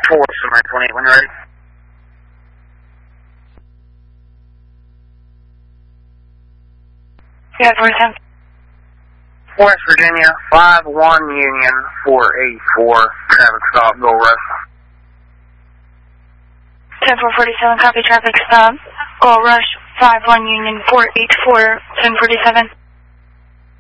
4, Summer 28, when ready. Yeah, 47. West Virginia, 5-1 Union, 484, traffic stop, go rush. 10-447, copy traffic stop. Go rush, 5-1 Union, 484, 1047.